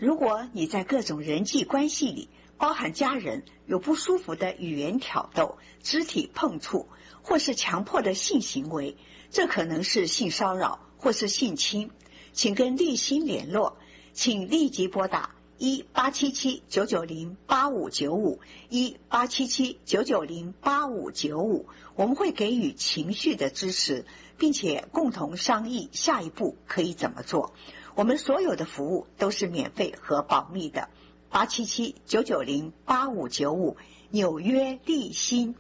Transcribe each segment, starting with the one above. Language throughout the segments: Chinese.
如果你在各种人际关系里，包含家人，有不舒服的语言挑逗、肢体碰触，或是强迫的性行为，这可能是性骚扰或是性侵，请跟立新联络，请立即拨打1-877-990-8595 1-877-990-8595，我们会给予情绪的支持，并且共同商议下一步可以怎么做。我们所有的服务都是免费和保密的。877-990-8595，纽约立新。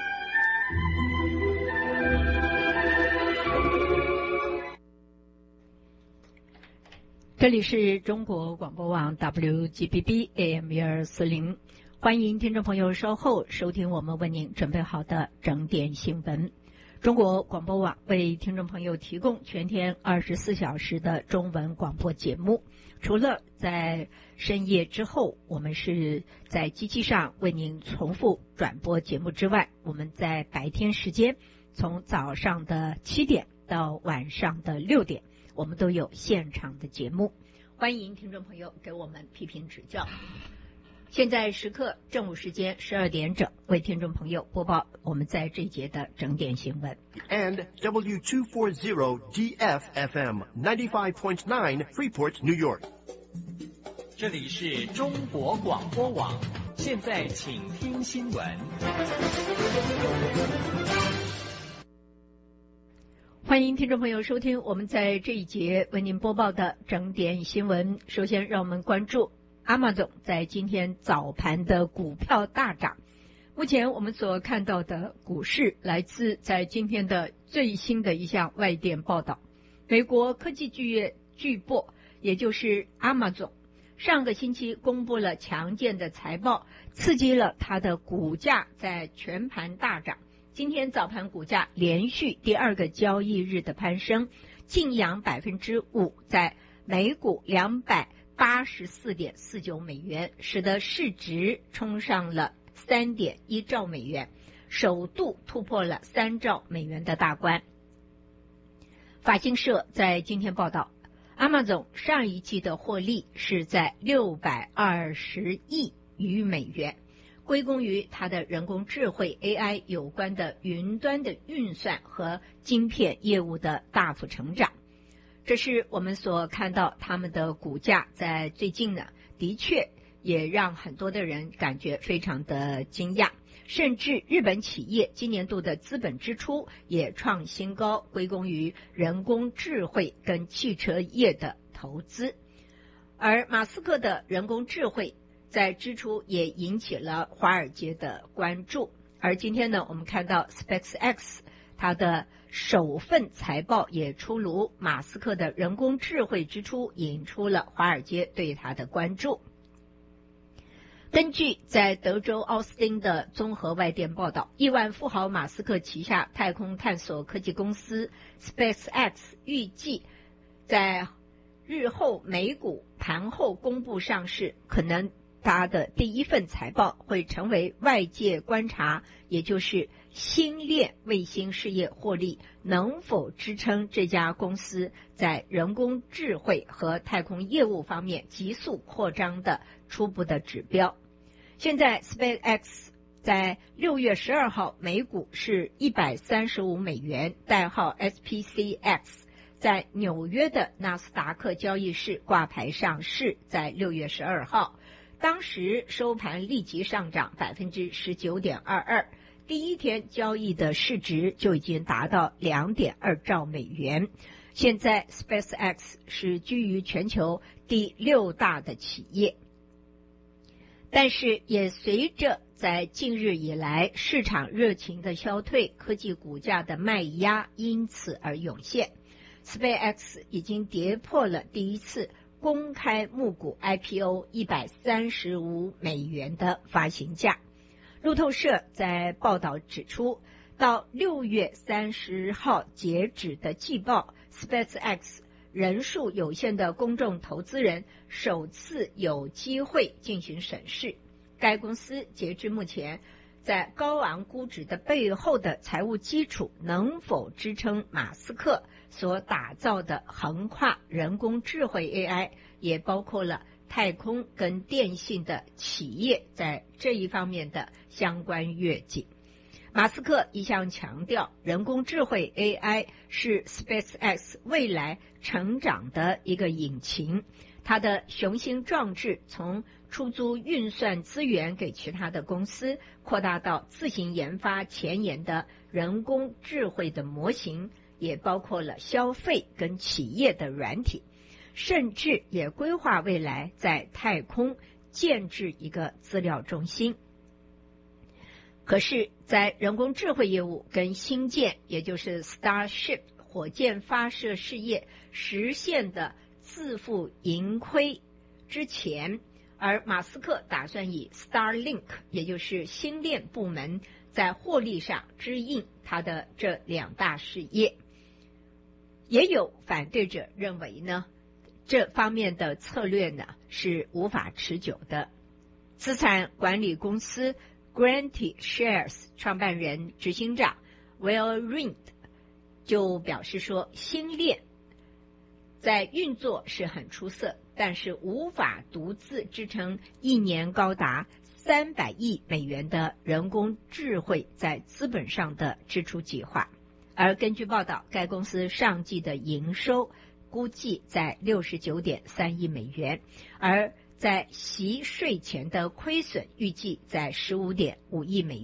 这里是中国广播网 WGBB AM1240，欢迎听众朋友稍后收听我们为您准备好的整点新闻。中国广播网为听众朋友提供全天24小时的中文广播节目，除了在深夜之后我们是在机器上为您重复转播节目之外，我们在白天时间从早上的7点到晚上的6点，我们都有现场的节目，欢迎听众朋友给我们批评指教。现在时刻正午时间12点整，为听众朋友播报我们在这一节的整点新闻。 And W240DFFM 95.9 Freeport, New York。 这里是中国广播网，现在请听新闻。 欢迎听众朋友收听我们在这一节为您播报的整点新闻。首先让我们关注Amazon 在今天早盘的股票大涨。目前我们所看到的股市来自在今天的最新的一项外电报道，美国科技巨业巨擘也就是 Amazon 上个星期公布了强健的财报，刺激了它的股价在全盘大涨。今天早盘股价连续第二个交易日的攀升，净扬 5%， 在每股284.49美元，使得市值冲上了 3.1 兆美元，首度突破了3兆美元的大关。法新社在今天报道， Amazon 上一季的获利是在620亿余美元，归功于它的人工智慧 AI 有关的云端的运算和晶片业务的大幅成长。这是我们所看到他们的股价在最近呢，的确也让很多的人感觉非常的惊讶，甚至日本企业今年度的资本支出也创新高，归功于人工智慧跟汽车业的投资。而马斯克的人工智慧在支出也引起了华尔街的关注。而今天呢，我们看到 SpaceX 它的首份财报也出炉，马斯克的人工智慧支出引出了华尔街对他的关注。根据在德州奥斯汀的综合外电报道，亿万富豪马斯克旗下太空探索科技公司 SpaceX 预计在日后美股盘后公布上市，可能他的第一份财报会成为外界观察，也就是星链卫星事业获利能否支撑这家公司在人工智慧和太空业务方面急速扩张的初步的指标。现在 SpaceX 在6月12号每股是135美元，代号 SPCX， 在纽约的纳斯达克交易室挂牌上市，在6月12号当时收盘立即上涨 19.22%， 第一天交易的市值就已经达到 2.2 兆美元。现在 SpaceX 是居于全球第6大的企业，但是也随着在近日以来市场热情的消退，科技股价的卖压因此而涌现。SpaceX 已经跌破了第一次公开募股 IPO 135美元的发行价。路透社在报道指出，到6月30号截止的季报， SpaceX 人数有限的公众投资人首次有机会进行审视。该公司截至目前在高昂估值的背后的财务基础能否支撑马斯克所打造的横跨人工智慧 AI， 也包括了太空跟电信的企业在这一方面的相关愿景。马斯克一向强调，人工智慧 AI 是 SpaceX 未来成长的一个引擎。他的雄心壮志从出租运算资源给其他的公司，扩大到自行研发前沿的人工智慧的模型，也包括了消费跟企业的软体，甚至也规划未来在太空建置一个资料中心。可是，在人工智慧业务跟星舰，也就是 Starship 火箭发射事业实现的自负盈亏之前，而马斯克打算以 Starlink 也就是星链部门在获利上支应他的这两大事业。也有反对者认为呢，这方面的策略呢是无法持久的。资产管理公司 Granty Shares 创办人执行长 Will Reed 就表示说，星链在运作是很出色，但是无法独自支撑一年高达300亿美元的人工智慧在资本上的支出计划。而根据报道，该公司上季的营收估计在69.3亿美元，而在息税前的亏损预计在15.5亿美元。